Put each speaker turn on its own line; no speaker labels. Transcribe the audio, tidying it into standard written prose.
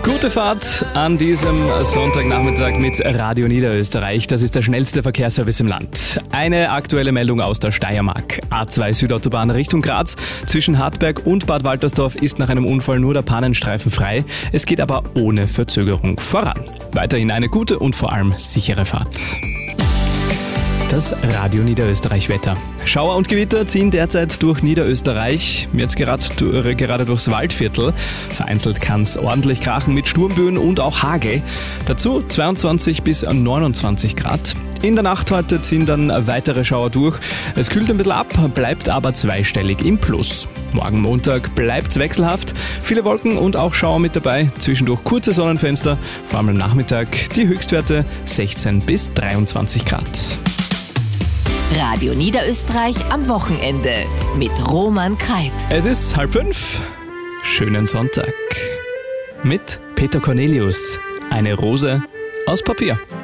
Gute Fahrt an diesem Sonntagnachmittag mit Radio Niederösterreich. Das ist der schnellste Verkehrsservice im Land. Eine aktuelle Meldung aus der Steiermark. A2 Südautobahn Richtung Graz. Zwischen Hartberg und Bad Waltersdorf ist nach einem Unfall nur der Pannenstreifen frei. Es geht aber ohne Verzögerung voran. Weiterhin eine gute und vor allem sichere Fahrt. Das Radio Niederösterreich Wetter. Schauer und Gewitter ziehen derzeit durch Niederösterreich, jetzt gerade durchs Waldviertel. Vereinzelt kann es ordentlich krachen mit Sturmböen und auch Hagel. Dazu 22 bis 29 Grad. In der Nacht heute ziehen dann weitere Schauer durch. Es kühlt ein bisschen ab, bleibt aber zweistellig im Plus. Morgen Montag bleibt's wechselhaft. Viele Wolken und auch Schauer mit dabei. Zwischendurch kurze Sonnenfenster, vor allem am Nachmittag die Höchstwerte 16 bis 23 Grad.
Radio Niederösterreich am Wochenende mit Roman Kreit.
Es ist 4:30. Schönen Sonntag. Mit Peter Cornelius. Eine Rose aus Papier.